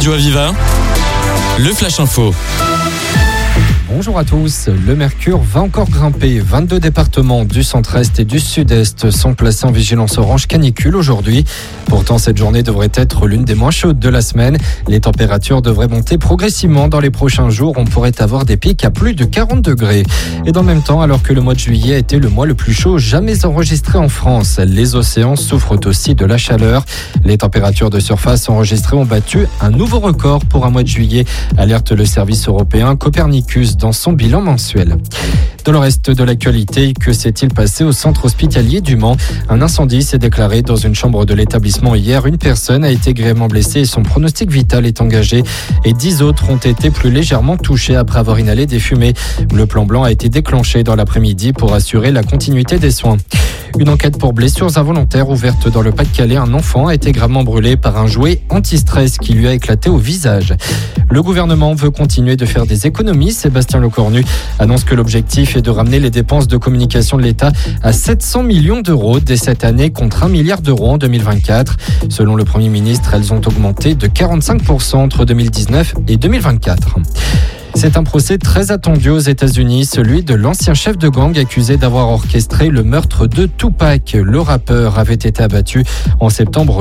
Radio Aviva, le Flash Info. Bonjour à tous. Le mercure va encore grimper. 22 départements du centre-est et du sud-est sont placés en vigilance orange canicule aujourd'hui. Pourtant, cette journée devrait être l'une des moins chaudes de la semaine. Les températures devraient monter progressivement dans les prochains jours. On pourrait avoir des pics à plus de 40 degrés. Et dans le même temps, alors que le mois de juillet a été le mois le plus chaud jamais enregistré en France, les océans souffrent aussi de la chaleur. Les températures de surface enregistrées ont battu un nouveau record pour un mois de juillet, alerte le service européen Copernicus dans son bilan mensuel. Dans le reste de l'actualité, que s'est-il passé au centre hospitalier du Mans ? Un incendie s'est déclaré dans une chambre de l'établissement hier. Une personne a été grièvement blessée et son pronostic vital est engagé. Et 10 autres ont été plus légèrement touchés après avoir inhalé des fumées. Le plan blanc a été déclenché dans l'après-midi pour assurer la continuité des soins. Une enquête pour blessures involontaires ouverte dans le Pas-de-Calais. Un enfant a été gravement brûlé par un jouet anti-stress qui lui a éclaté au visage. Le gouvernement veut continuer de faire des économies. Sébastien Lecornu annonce que l'objectif est de ramener les dépenses de communication de l'État à 700 millions d'euros dès cette année contre 1 milliard d'euros en 2024. Selon le Premier ministre, elles ont augmenté de 45% entre 2019 et 2024. C'est un procès très attendu aux États-Unis, celui de l'ancien chef de gang accusé d'avoir orchestré le meurtre de Tupac. Le rappeur avait été abattu en septembre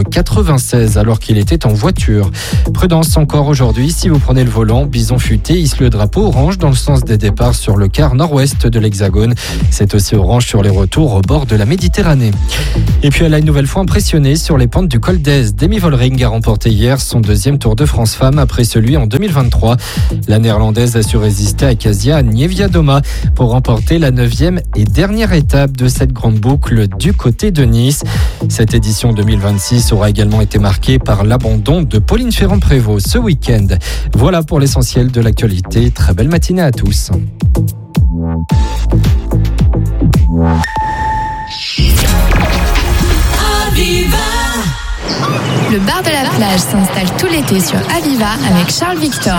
96 alors qu'il était en voiture. Prudence encore aujourd'hui, si vous prenez le volant, Bison Futé hisse le drapeau orange dans le sens des départs sur le quart nord-ouest de l'Hexagone. C'est aussi orange sur les retours au bord de la Méditerranée. Et puis elle a une nouvelle fois impressionné sur les pentes du Col d'Ez. Demi Vollering a remporté hier son deuxième Tour de France Femmes après celui en 2023. La Néerlandaise a su résister à Kasia Niewiadoma pour remporter la 9e et dernière étape de cette grande boucle du côté de Nice. Cette édition 2026 aura également été marquée par l'abandon de Pauline Ferrand-Prévot ce week-end. Voilà pour l'essentiel de l'actualité. Très belle matinée à tous. Le bar de la plage s'installe tout l'été sur Aviva avec Charles Victor.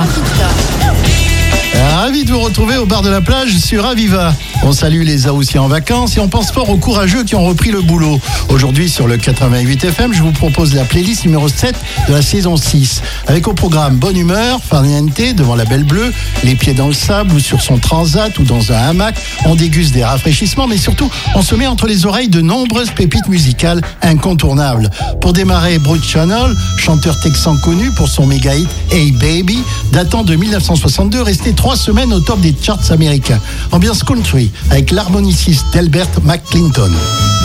Ravi de vous retrouver au bar de la plage sur Aviva. On salue les Aoussiens en vacances et on pense fort aux courageux qui ont repris le boulot. Aujourd'hui sur le 88 FM, je vous propose la playlist numéro 7 de la saison 6. Avec au programme bonne humeur, farniente devant la Belle Bleue, les pieds dans le sable ou sur son transat ou dans un hamac. On déguste des rafraîchissements mais surtout on se met entre les oreilles de nombreuses pépites musicales incontournables. Pour démarrer, Bruce Channel, chanteur texan connu pour son méga hit Hey Baby, datant de 1962, resté 3 semaines au top des charts américains. Ambiance country avec l'harmoniciste Delbert McClinton.